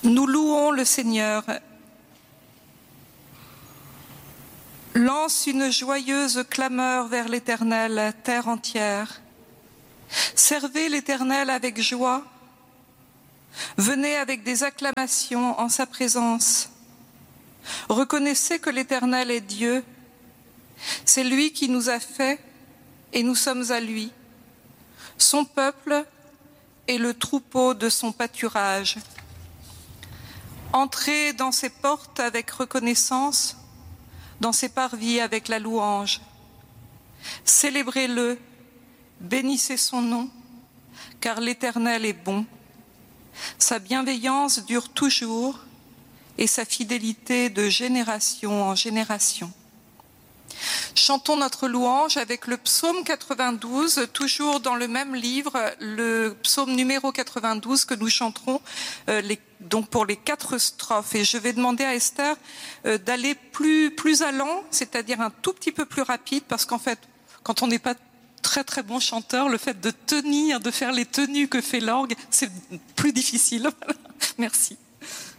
Nous louons le Seigneur. Lance une joyeuse clameur vers l'Éternel, terre entière. Servez l'Éternel avec joie. Venez avec des acclamations en sa présence. Reconnaissez que l'Éternel est Dieu. C'est lui qui nous a fait et nous sommes à lui. Son peuple est le troupeau de son pâturage. Entrez dans ses portes avec reconnaissance, dans ses parvis avec la louange. Célébrez-le, bénissez son nom, car l'Éternel est bon. Sa bienveillance dure toujours et sa fidélité de génération en génération. Chantons notre louange avec le psaume 92, toujours dans le même livre, le psaume numéro 92 que nous chanterons donc pour les 4 strophes. Et je vais demander à Esther d'aller plus allant, c'est-à-dire un tout petit peu plus rapide, parce qu'en fait, quand on n'est pas très bon chanteur, le fait de faire les tenues que fait l'orgue, c'est plus difficile. Merci.